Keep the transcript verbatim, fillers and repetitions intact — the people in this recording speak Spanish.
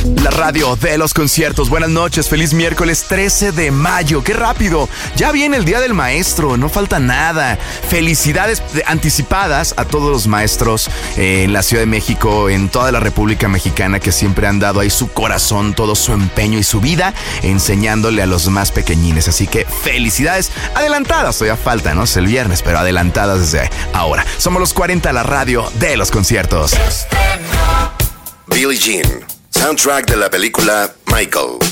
La radio de los conciertos. Buenas noches, feliz miércoles trece de mayo. ¡Qué rápido! Ya viene el Día del Maestro, no falta nada. Felicidades anticipadas a todos los maestros en la Ciudad de México, en toda la República Mexicana, que siempre han dado ahí su corazón, todo su empeño y su vida enseñándole a los más pequeñines. Así que felicidades adelantadas, todavía falta, ¿no? Es el viernes, pero adelantadas desde ahora. Somos los cuarenta, la radio de los conciertos. Billie Jean, soundtrack de la película Michael.